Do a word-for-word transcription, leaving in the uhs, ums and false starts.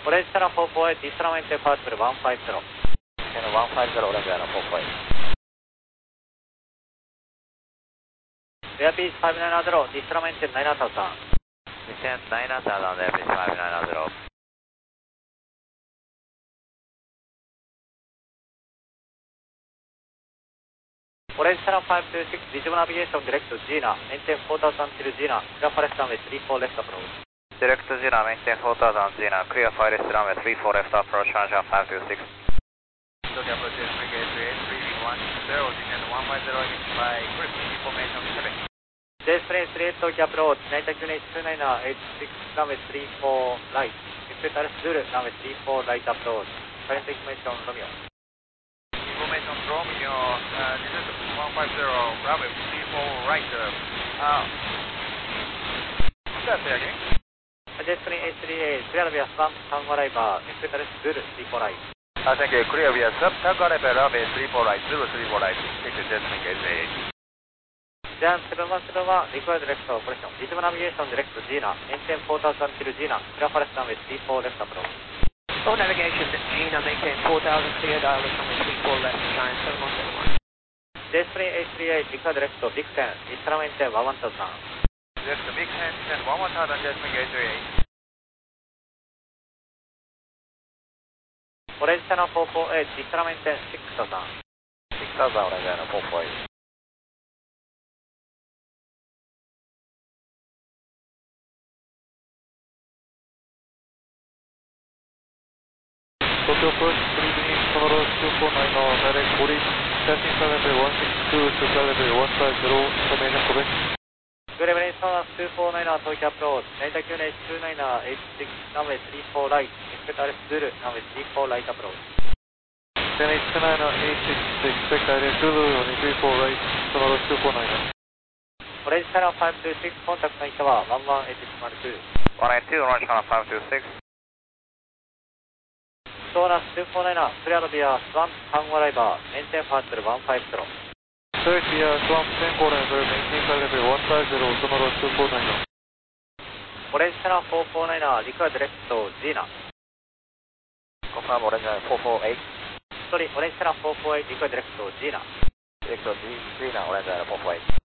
オレンジチャナルフォーフォーエイト、ディスラメンテパーツルワンファイブゼロ。 ワンファイブゼロ、オレンジチャナルフォーフォーエイト。 エアピースファイブナインゼロ、ディスラメンテナインタウさん。 Descend nine hundred on the F H five nine zero. Orange Channel five two six, Visible Navigation Direct to Gina, maintain four thousand till Gina, clear forest runway three four left approach. Direct to Gina, maintain four thousand Gina, clear forest runway three four left approach, Channel five two six. Tokyo approach is three eight three eight three one zero, descend one five zero by grip, information seven. J three three eight Tokyo approach, nine two eight two nine eight six, runway three four right, expect Alex Zulu, runway three four right approach, current information Romeo. Information Romeo, uh, this is one five zero, runway three four right. Uh, what's that say again? J three eight three eight, clear via Swamp, Town Arrival, expect Alex Zulu, three four right. Uh, thank you, clear via Swamp, Town Arrival, runway three four right, zero three four right, take the Jet three eight three eight. Jan seven one seven one, required direct operation, Visible Navigation Direct to Gina, maintain four thousand till Gina, clear forest runway three four left approach. All navigation, Gina, maintain four thousand clear, dial runway three four left, nine seven one seven one. J three eight three eight, required direct to Big ten, Vistara maintain one one thousand. Direct to Big ten, descend one one thousand, Jet three eight three eight. Orange Channel four four eight, Vistara maintain six thousand. six thousand, Orange Channel four four eight. Tokyo approach, three beneath Sonoro two four nine, direct boarding, passing flight level one six two to flight level one five zero, information correct. Good evening, Sonora two four nine, Tokyo approach, nine two eight two nine eight six, runway three four right, expect Alex Zulu, runway three four right approach. ten eight two nine eight six, expect Alex Zulu, runway three four right, Sonoro two four nine. Orange Channel five two six, contact nine tower, one one eight six zero two. one eight two, Orange Channel five two six. Sonora two four nine, clear via Swamp, Town Arrival, maintain parcel one five zero. Direct via Swamp Tempo level, maintain flight level one five zero, Sonoro two four nine. Orange Channel four four nine, required direct to Gina. Confirm Orange Channel four four eight. Sorry, Orange Channel four four eight, required direct to Gina. Direct to Gina, Orange Channel four four eight.